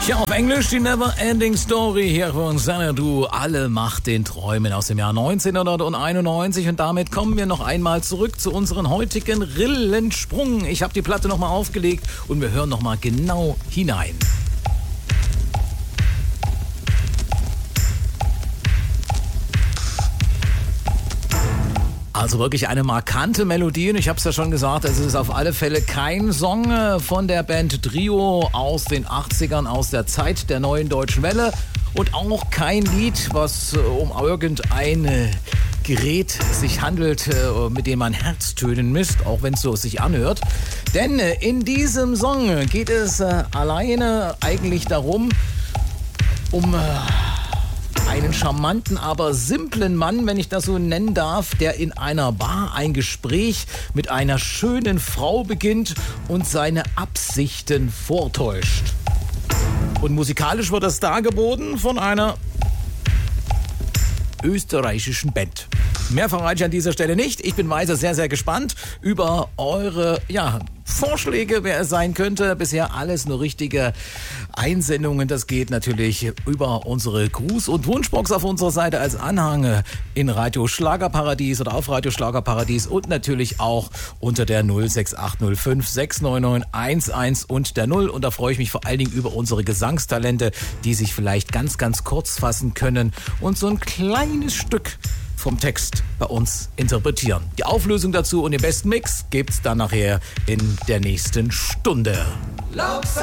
Ja, auf Englisch die Never Ending Story hier von Xanadu. Alle Macht den Träumen aus dem Jahr 1991. Und damit kommen wir noch einmal zurück zu unserem heutigen Rillensprung. Ich habe die Platte nochmal aufgelegt und wir hören nochmal genau hinein. Also wirklich eine markante Melodie und ich habe es ja schon gesagt, es ist auf alle Fälle kein Song von der Band Trio aus den 80ern, aus der Zeit der neuen deutschen Welle und auch kein Lied, was um irgendein Gerät sich handelt, mit dem man Herztönen misst, auch wenn es so sich anhört. Denn in diesem Song geht es alleine eigentlich darum, um einen charmanten, aber simplen Mann, wenn ich das so nennen darf, der in einer Bar ein Gespräch mit einer schönen Frau beginnt und seine Absichten vortäuscht. Und musikalisch wird das dargeboten von einer österreichischen Band. Mehr verrate ich an dieser Stelle nicht. Ich bin weiter sehr, sehr gespannt über eure Vorschläge, wer es sein könnte. Bisher alles nur richtige Einsendungen. Das geht natürlich über unsere Gruß- und Wunschbox auf unserer Seite als Anhang in Radio Schlagerparadies oder auf Radio Schlagerparadies und natürlich auch unter der 06805 699 11 und der 0. Und da freue ich mich vor allen Dingen über unsere Gesangstalente, die sich vielleicht ganz, ganz kurz fassen können und so ein kleines Stück vom Text bei uns interpretieren. Die Auflösung dazu und den besten Mix gibt's dann nachher in der nächsten Stunde.